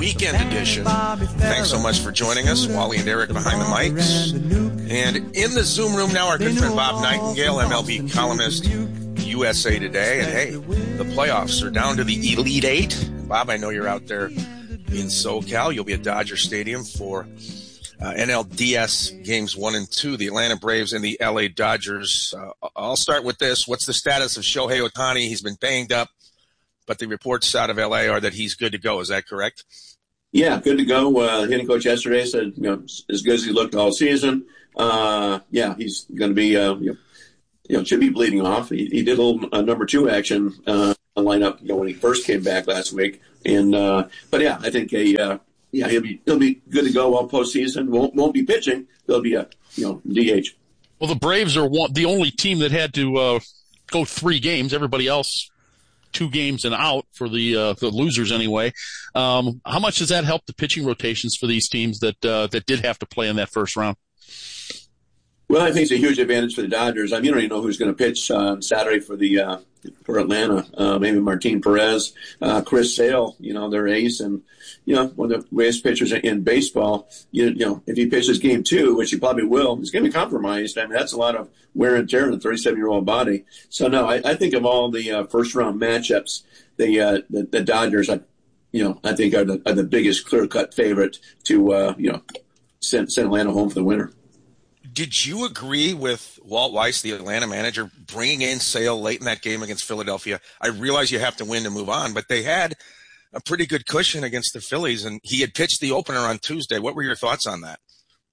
weekend edition. Thanks so much for joining us. Wally and Eric behind the mics. And in the Zoom room now, our good friend Bob Nightingale, MLB columnist, USA Today. And hey, the playoffs are down to the Elite Eight. Bob, I know you're out there in SoCal. You'll be at Dodger Stadium for NLDS games 1 and 2, the Atlanta Braves and the LA Dodgers. I'll start with this. What's the status of Shohei Ohtani? He's been banged up, but the reports out of LA are that he's good to go. Is that correct? Yeah, good to go. Hitting coach yesterday said, as good as he looked all season. He's going to be, should be bleeding off. He did a little number 2 action lineup when he first came back last week. And I think he'll be good to go all postseason. Won't be pitching. There'll be a DH. Well, the Braves are the only team that had to go 3 games. Everybody else 2 games and out for the losers anyway. How much does that help the pitching rotations for these teams that did have to play in that first round? Well, I think it's a huge advantage for the Dodgers. You don't even know who's going to pitch on Saturday for Atlanta. Maybe Martin Perez, Chris Sale, their ace, and one of the greatest pitchers in baseball. If he pitches game 2, which he probably will, he's going to be compromised. That's a lot of wear and tear in a 37-year-old body. So no, I think of all the first round matchups, the Dodgers, I think are the biggest clear-cut favorite to send Atlanta home for the winter. Did you agree with Walt Weiss, the Atlanta manager, bringing in Sale late in that game against Philadelphia? I realize you have to win to move on, but they had a pretty good cushion against the Phillies, and he had pitched the opener on Tuesday. What were your thoughts on that?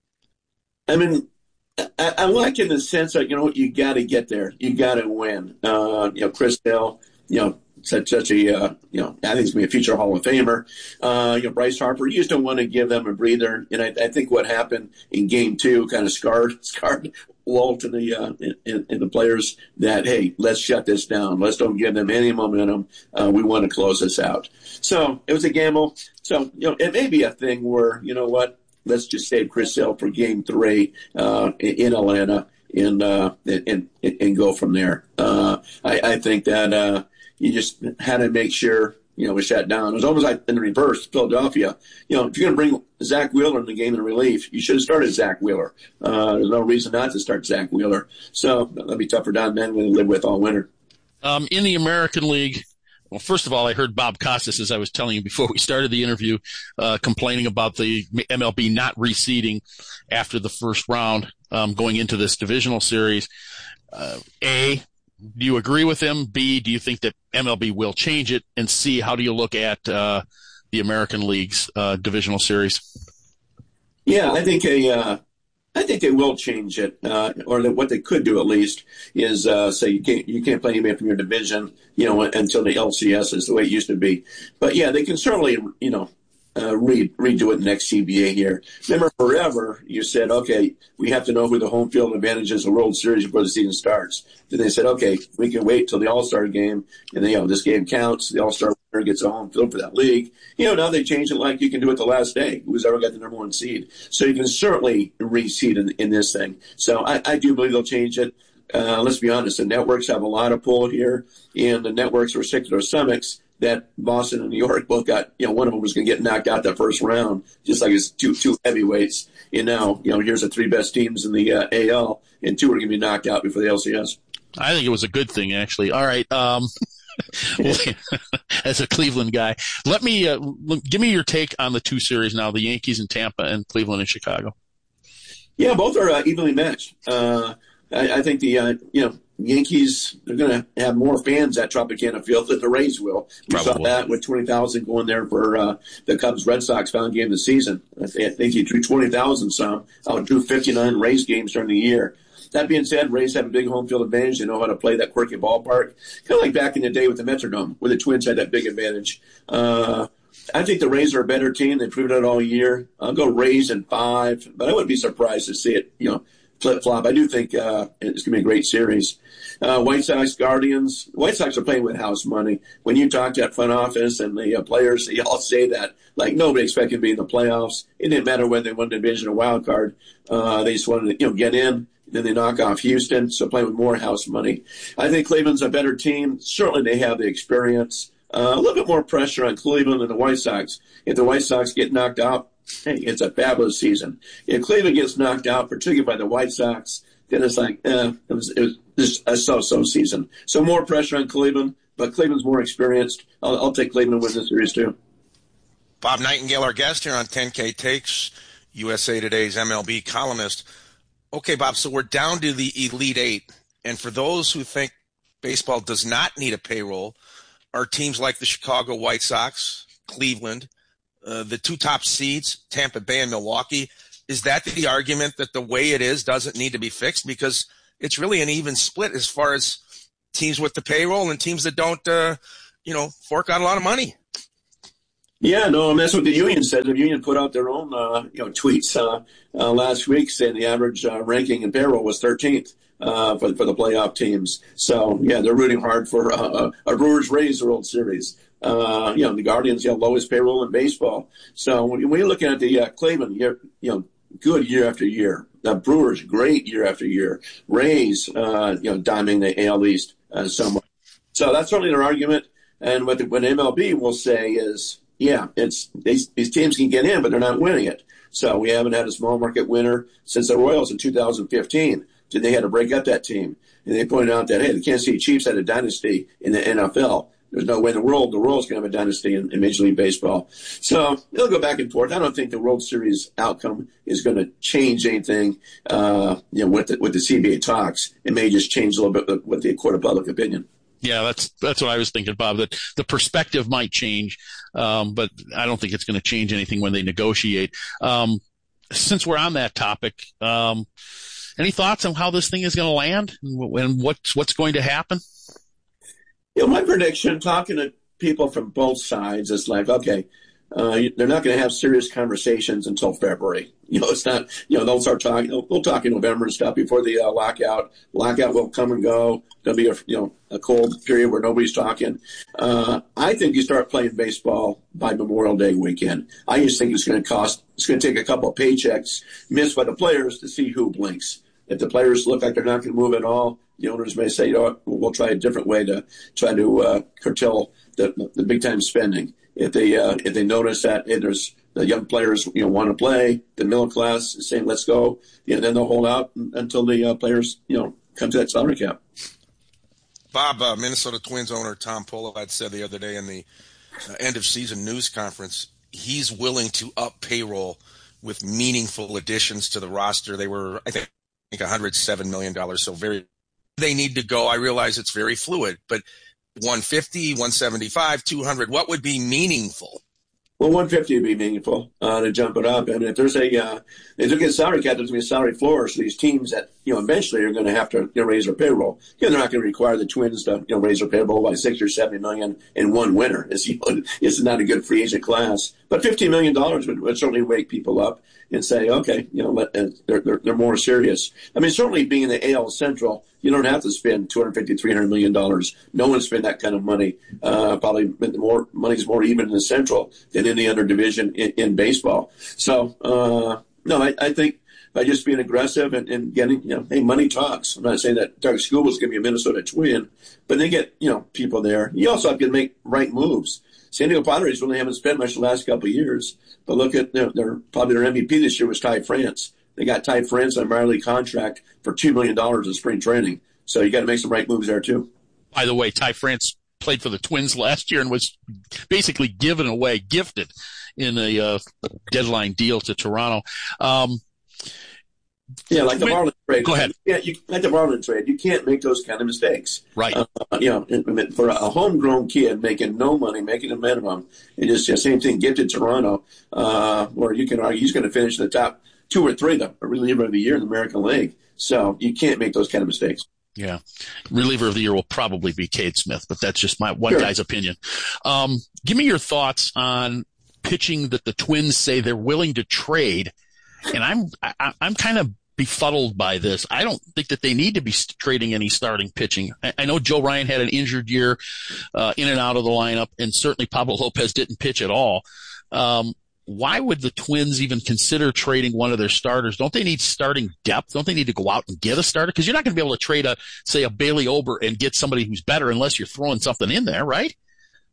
I like in the sense that, you got to get there. You got to win. Chris Sale, such a, I think he's going to be a future Hall of Famer. Bryce Harper, you just don't want to give them a breather. And I think what happened in game 2 kind of scarred Walt and the players that, hey, let's shut this down. Let's don't give them any momentum. We want to close this out. So it was a gamble. So, it may be a thing where, let's just save Chris Sale for game 3 in Atlanta and go from there. I think that you just had to make sure, it was shut down. It was almost like in the reverse, Philadelphia. If you're going to bring Zach Wheeler in the game in relief, you should have started Zach Wheeler. There's no reason not to start Zach Wheeler. So that'll be tough for Don Mattingly to live with all winter. In the American League, well, first of all, I heard Bob Costas, as I was telling you before we started the interview, complaining about the MLB not reseeding after the first round going into this divisional series. Do you agree with him? B, do you think that MLB will change it? And C, how do you look at the American League's divisional series? Yeah, I think they will change it, or that what they could do at least is say you can't play anybody from your division, until the LCS is the way it used to be. But yeah, they can certainly, redo it next CBA here. Remember, forever you said, okay, we have to know who the home field advantage is in the World Series before the season starts. Then they said, okay, we can wait till the All-Star game, and then, this game counts. The All-Star winner gets a home field for that league. Now they change it like you can do it the last day. Who's ever got the number 1 seed? So you can certainly reseed in this thing. So I do believe they'll change it. Let's be honest, the networks have a lot of pull here, and the networks were sick to their stomachs that Boston and New York both got, one of them was going to get knocked out that first round, just like it's two heavyweights. And now, here's the 3 best teams in the AL, and 2 are going to be knocked out before the LCS. I think it was a good thing, actually. All right. As a Cleveland guy, give me your take on the 2 series now, the Yankees in Tampa and Cleveland and Chicago. Yeah, both are evenly matched. I think the, Yankees are going to have more fans at Tropicana Field than the Rays will. We saw that with 20,000 going there for the Cubs-Red Sox final game of the season. I think he drew 20,000 some. Drew 59 Rays games during the year. That being said, Rays have a big home field advantage. They know how to play that quirky ballpark. Kind of like back in the day with the Metrodome, where the Twins had that big advantage. I think the Rays are a better team. They've proven it all year. I'll go Rays in 5, but I wouldn't be surprised to see it, flip-flop. I do think it's going to be a great series. White Sox, Guardians. White Sox are playing with house money. When you talk to that front office and the players, they all say that. Like, nobody expected to be in the playoffs. It didn't matter whether they won the division or wild card. They just wanted to, get in. Then they knock off Houston, so playing with more house money. I think Cleveland's a better team. Certainly they have the experience. A little bit more pressure on Cleveland and the White Sox. If the White Sox get knocked out, hey, it's a fabulous season. If Cleveland gets knocked out, particularly by the White Sox, then it's like, it was just a so-so season. So more pressure on Cleveland, but Cleveland's more experienced. I'll take Cleveland to win this series too. Bob Nightingale, our guest here on 10K Takes, USA Today's MLB columnist. Okay, Bob, so we're down to the Elite Eight. And for those who think baseball does not need a payroll, are teams like the Chicago White Sox, Cleveland, the two top seeds, Tampa Bay and Milwaukee. Is that the argument that the way it is doesn't need to be fixed? Because it's really an even split as far as teams with the payroll and teams that don't, fork out a lot of money. Yeah, no, and that's what the union said. The union put out their own, tweets last week saying the average ranking in payroll was 13th for the playoff teams. So, yeah, they're rooting hard for a Brewers-Rays World Series. The Guardians, lowest payroll in baseball. So when you're looking at the Cleveland, good year after year. The Brewers, great year after year. Rays, dominating the AL East so much. So that's certainly their argument. And what MLB will say is, it's these teams can get in, but they're not winning it. So we haven't had a small market winner since the Royals in 2015. So they had to break up that team. And they pointed out that, hey, the Kansas City Chiefs had a dynasty in the NFL. There's no way in the world the Royals can have a dynasty in Major League Baseball. So they'll go back and forth. I don't think the World Series outcome is going to change anything, with the CBA talks. It may just change a little bit with the court of public opinion. Yeah, that's what I was thinking, Bob, that the perspective might change, but I don't think it's going to change anything when they negotiate. Since we're on that topic, any thoughts on how this thing is going to land and what's going to happen? My prediction, talking to people from both sides, is like, okay, they're not going to have serious conversations until February. It's not, they'll start talking, we'll talk in November and stuff before the lockout. Lockout will come and go. There'll be a cold period where nobody's talking. I think you start playing baseball by Memorial Day weekend. I just think it's going to take a couple of paychecks missed by the players to see who blinks. If the players look like they're not going to move at all, the owners may say, we'll try a different way to try to curtail the big time spending. If they notice that, hey, there's the young players want to play, the middle class is saying let's go, then they'll hold out until the players come to that salary cap. Bob, Minnesota Twins owner Tom Pohlad said the other day in the end of season news conference he's willing to up payroll with meaningful additions to the roster. They were, I think, $107 million. So they need to go. I realize it's very fluid, but 150, 175, 200, what would be meaningful? Well, 150 would be meaningful to jump it up. I mean, if there's if you get a salary cap, there's going to be a salary floor. So these teams that, eventually are going to have to raise their payroll. They're not going to require the Twins to, raise their payroll by 60 or 70 million in one winter. It's not a good free agent class. But $15 million would certainly wake people up and say, okay, they're more serious. I mean, certainly being in the AL Central, you don't have to spend $250, $300 million. No one spent that kind of money. Probably money's more even in the Central than any other division in baseball. So, no, I think by just being aggressive and getting, hey, money talks. I'm not saying that Doug Skubal is going to be a Minnesota Twin, but they get, people there. You also have to make right moves. San Diego Padres really haven't spent much the last couple of years, but look at their MVP this year was Ty France. They got Ty France on a minor league contract for $2 million in spring training. So you got to make some right moves there too. By the way, Ty France played for the Twins last year and was basically gifted in a deadline deal to Toronto. Yeah, like the Marlins trade. Go ahead. Yeah, like the Marlins trade. You can't make those kind of mistakes. Right. For a homegrown kid making no money, making a minimum, and just the same thing, gifted Toronto, where you can argue he's going to finish in the top 2 or 3, the reliever of the year in the American League. So you can't make those kind of mistakes. Yeah. Reliever of the year will probably be Cade Smith, but that's just my one guy's opinion. Give me your thoughts on pitching that the Twins say they're willing to trade. And I'm kind of befuddled by this. I don't think that they need to be trading any starting pitching. I know Joe Ryan had an injured year, in and out of the lineup, and certainly Pablo Lopez didn't pitch at all. Why would the Twins even consider trading one of their starters? Don't they need starting depth? Don't they need to go out and get a starter? Because you're not going to be able to trade a Bailey Ober and get somebody who's better unless you're throwing something in there, right?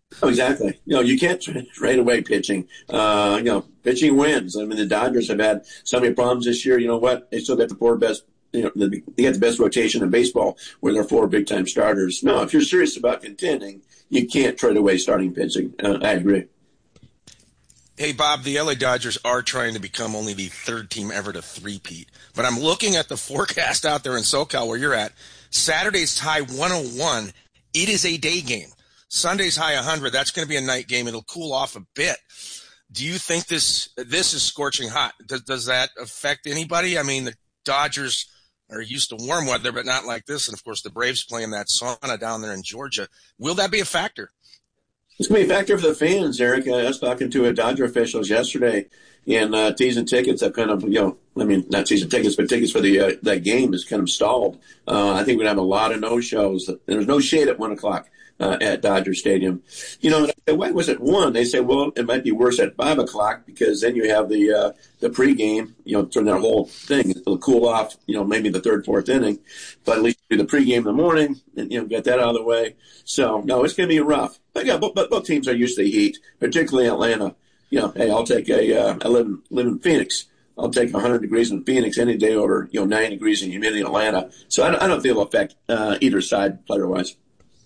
Oh, exactly. You can't trade away pitching. Pitching wins. I mean, the Dodgers have had so many problems this year. You know what? They still got the four best. They got the best rotation in baseball with their four big-time starters. No, if you're serious about contending, you can't trade away starting pitching. I agree. Hey, Bob, the LA Dodgers are trying to become only the third team ever to three-peat. But I'm looking at the forecast out there in SoCal where you're at. Saturday's high 101. It is a day game. Sunday's high 100. That's going to be a night game. It'll cool off a bit. Do you think this is scorching hot? Does that affect anybody? I mean, the Dodgers are used to warm weather, but not like this. And, of course, the Braves playing that sauna down there in Georgia. Will that be a factor? It's going to be a factor for the fans, Eric. I was talking to Dodger officials yesterday, and season tickets have kind of, not season tickets, but tickets for the that game is kind of stalled. I think we're going to have a lot of no-shows. There's no shade at 1 o'clock at Dodger Stadium. Why was it 1? They say, well, it might be worse at 5 o'clock because then you have the pregame, turn that whole thing. It'll cool off, maybe the third, fourth inning. But at least do the pregame in the morning and, get that out of the way. So, no, it's going to be rough. But, yeah, both teams are used to the heat, particularly Atlanta. Hey, I'll take I live in Phoenix. I'll take 100 degrees in Phoenix any day over, 90 degrees in humidity in Atlanta. So I don't think it'll affect either side player-wise.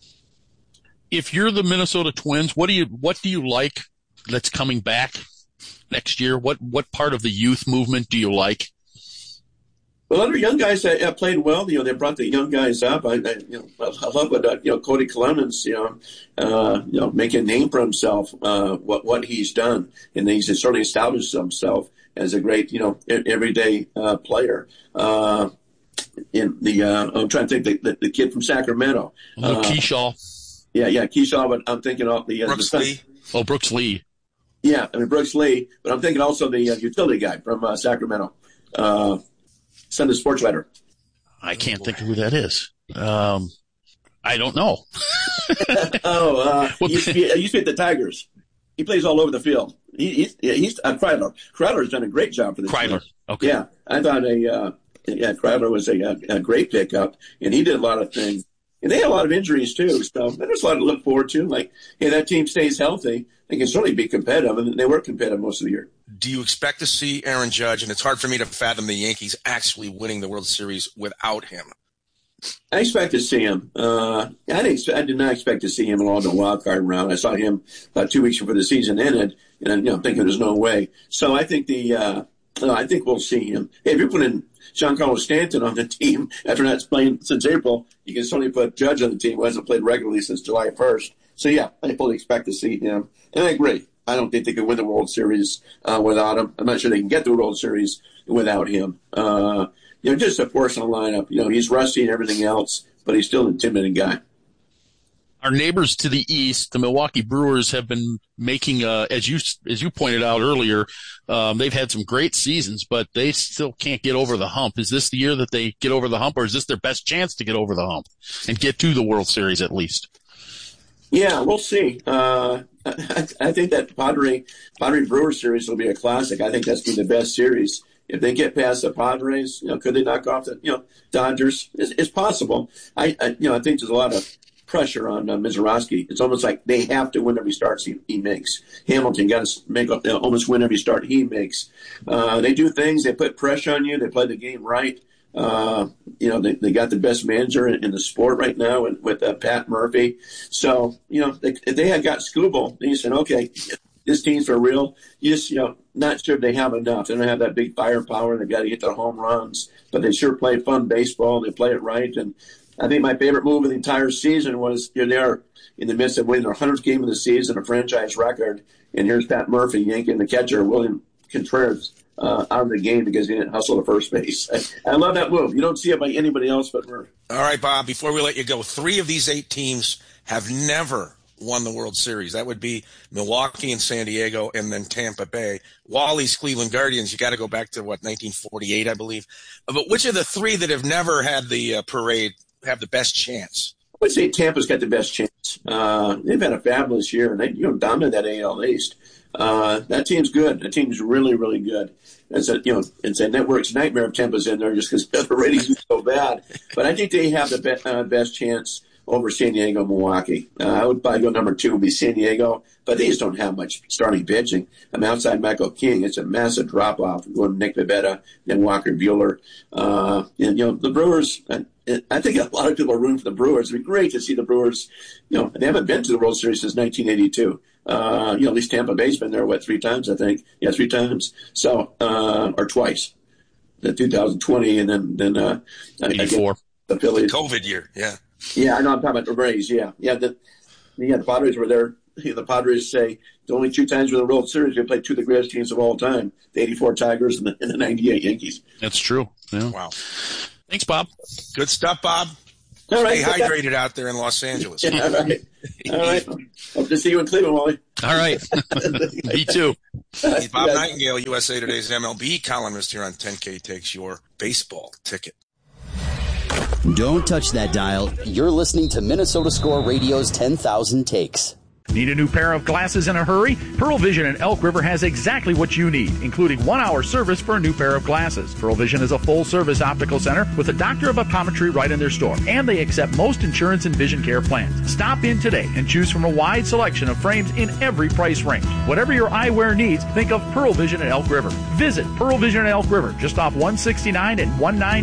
If you're the Minnesota Twins, what do you like that's coming back next year? What part of the youth movement do you like? Well, other young guys that played well. They brought the young guys up. I love what Cody Clemens, making a name for himself. What he's done, and he's certainly established himself as a great, everyday player. I'm trying to think the kid from Sacramento, Keyshaw. Yeah, Keyshaw, but I'm thinking of the Brooks Lee. Oh, Brooks Lee. Yeah, Brooks Lee, but I'm thinking also the utility guy from Sacramento, Sunday sports writer. I can't think of who that is. I don't know. He used to be at the Tigers. He plays all over the field. He's Kreidler. Kreidler's done a great job for the Kreidler. team. Okay. Yeah, I thought Kreidler was a great pickup, and he did a lot of things. And they had a lot of injuries, too. So there's a lot to look forward to. Like, hey, that team stays healthy. They can certainly be competitive, and they were competitive most of the year. Do you expect to see Aaron Judge, and it's hard for me to fathom the Yankees actually winning the World Series without him? I expect to see him. I did not expect to see him along the wild card round. I saw him about 2 weeks before the season ended, and I'm thinking there's no way. So I think I think we'll see him. Hey, if you're putting Giancarlo Stanton on the team after not playing since April, you can certainly put Judge on the team who hasn't played regularly since July 1st. So, yeah, I fully expect to see him. And I agree. I don't think they could win the World Series without him. I'm not sure they can get the World Series without him. Just a force in the lineup. He's rusty and everything else, but he's still an intimidating guy. Our neighbors to the east, the Milwaukee Brewers, have been making, as you pointed out earlier, they've had some great seasons, but they still can't get over the hump. Is this the year that they get over the hump, or is this their best chance to get over the hump and get to the World Series at least? Yeah, we'll see. I think that Padre Brewers series will be a classic. I think that's been the best series. If they get past the Padres, could they knock off the Dodgers? It's possible. I think there's a lot of pressure on Mazeroski. It's almost like they have to win every start he makes. Hamilton got to make almost win every start he makes. They do things. They put pressure on you. They play the game right. They got the best manager in the sport right now with Pat Murphy. So, if they had got Skubal, then you said, okay, this team's for real. You just, not sure they have enough. They don't have that big firepower. They got to get their home runs, but they sure play fun baseball. They play it right. And I think my favorite move of the entire season was they're in the midst of winning their 100th game of the season, a franchise record. And here's Pat Murphy yanking the catcher, William Contreras, out of the game because he didn't hustle to first base. I love that move. You don't see it by anybody else but Murphy. All right, Bob, before we let you go, 3 of these 8 teams have never won the World Series. That would be Milwaukee and San Diego and then Tampa Bay. Wally's Cleveland Guardians, you got to go back to, 1948, I believe. But which of the 3 that have never had the parade have the best chance? I would say Tampa's got the best chance. They've had a fabulous year, and they dominated that AL East. That team's good. That team's really, really good. It's a network's nightmare if Tampa's in there just because the ratings are so bad. But I think they have the best chance over San Diego, Milwaukee. I would probably go number 2 would be San Diego, but they just don't have much starting pitching. I mean, outside Michael King, it's a massive drop-off going to Nick Pivetta, then Walker Buehler. And, the Brewers, I think a lot of people are rooting for the Brewers. It'd be great to see the Brewers. They haven't been to the World Series since 1982. At least Tampa Bay's been there, 3 times, I think. Yeah, 3 times. So, or twice. The 2020 and then 84. The COVID year, yeah. Yeah, I know. I'm talking about the Rays. Yeah. The Padres were there. The Padres say the only 2 times in the World Series we played 2 of the greatest teams of all time: the '84 Tigers and the '98 Yankees. That's true. Yeah. Wow. Thanks, Bob. Good stuff, Bob. All right. Stay hydrated out there in Los Angeles. Yeah, all right. All right. Hope to see you in Cleveland, Wally. All right. Me too. He's Bob Nightingale, USA Today's MLB columnist here on 10K Takes Your Baseball Ticket. Don't touch that dial. You're listening to Minnesota Score Radio's 10,000 Takes. Need a new pair of glasses in a hurry? Pearl Vision in Elk River has exactly what you need, including 1-hour service for a new pair of glasses. Pearl Vision is a full-service optical center with a doctor of optometry right in their store, and they accept most insurance and vision care plans. Stop in today and choose from a wide selection of frames in every price range. Whatever your eyewear needs, think of Pearl Vision in Elk River. Visit Pearl Vision in Elk River, just off 169 and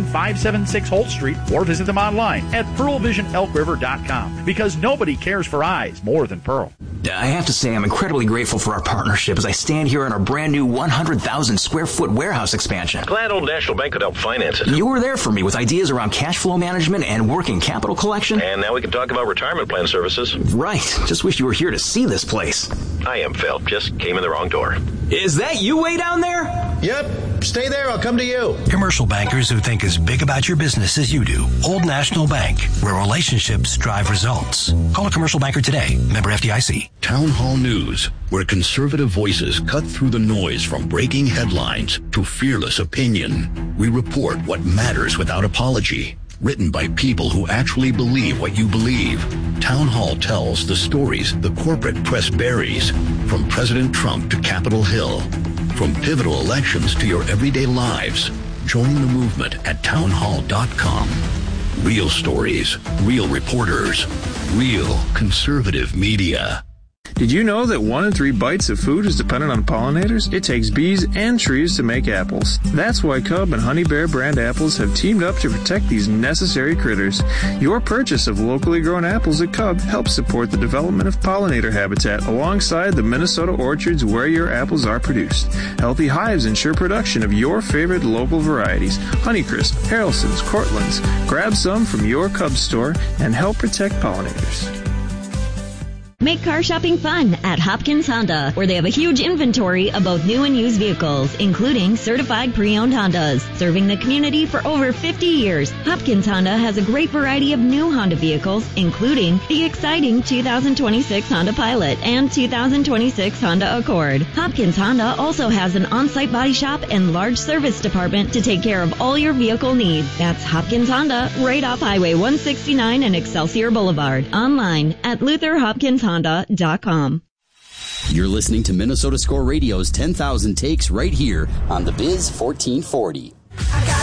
19576 Holt Street, or visit them online at pearlvisionelkriver.com, because nobody cares for eyes more than Pearl. I have to say I'm incredibly grateful for our partnership as I stand here in our brand new 100,000 square foot warehouse expansion. Glad Old National Bank could help finance it. You were there for me with ideas around cash flow management and working capital collection. And now we can talk about retirement plan services. Right. Just wish you were here to see this place. I am, Phil. Just came in the wrong door. Is that you way down there? Yep. Stay there. I'll come to you. Commercial bankers who think as big about your business as you do. Old National Bank, where relationships drive results. Call a commercial banker today. Member FDIC. Town Hall News, where conservative voices cut through the noise from breaking headlines to fearless opinion. We report what matters without apology. Written by people who actually believe what you believe. Town Hall tells the stories the corporate press buries, from President Trump to Capitol Hill. From pivotal elections to your everyday lives. Join the movement at townhall.com. Real stories, real reporters, real conservative media. Did you know that 1 in 3 bites of food is dependent on pollinators? It takes bees and trees to make apples. That's why Cub and Honey Bear brand apples have teamed up to protect these necessary critters. Your purchase of locally grown apples at Cub helps support the development of pollinator habitat alongside the Minnesota orchards where your apples are produced. Healthy hives ensure production of your favorite local varieties. Honeycrisp, Harrelson's, Cortland's. Grab some from your Cub store and help protect pollinators. Make car shopping fun at Hopkins Honda, where they have a huge inventory of both new and used vehicles, including certified pre-owned Hondas. Serving the community for over 50 years, Hopkins Honda has a great variety of new Honda vehicles, including the exciting 2026 Honda Pilot and 2026 Honda Accord. Hopkins Honda also has an on-site body shop and large service department to take care of all your vehicle needs. That's Hopkins Honda, right off Highway 169 and Excelsior Boulevard. Online at LutherHopkinsHonda.com. You're listening to Minnesota Score Radio's 10,000 Takes right here on the Biz 1440.